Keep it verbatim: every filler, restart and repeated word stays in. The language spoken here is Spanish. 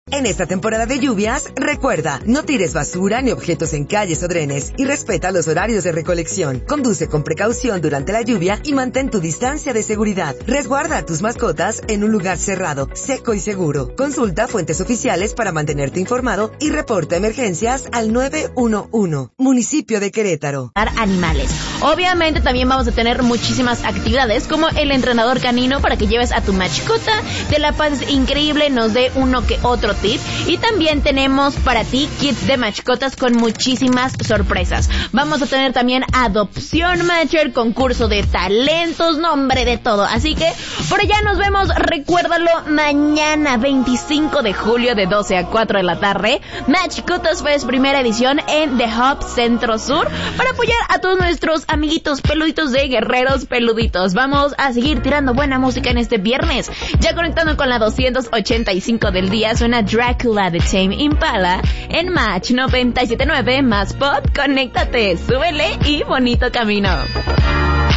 En esta temporada de lluvias, recuerda, no tires basura ni objetos en calles o drenes y respeta los horarios de recolección. Conduce con precaución durante la lluvia y mantén tu distancia de seguridad. Resguarda a tus mascotas en un lugar cerrado, seco y seguro. Consulta fuentes oficiales para mantenerte informado y reporta emergencias al nueve uno uno. Municipio de Querétaro. Animales. Obviamente también vamos a tener muchísimas actividades como el entrenador canino para que lleves a tu mascota, te la pases increíble, nos dé uno que otro tip, y también tenemos para ti kits de mascotas con muchísimas sorpresas. Vamos a tener también adopción matcher, concurso de talentos, nombre de todo. Así que por allá nos vemos, recuérdalo, mañana veinticinco de julio de doce a cuatro de la tarde, Mascotas Fest primera edición en The Hub Centro Sur, para apoyar a todos nuestros amiguitos peluditos de Guerreros Peluditos. Vamos a seguir tirando buena música en este viernes. Ya conectando con la doscientos ochenta y cinco del día, suena Drácula de Tame Impala en Match noventa y siete punto nueve más pop. Conéctate, súbele y bonito camino.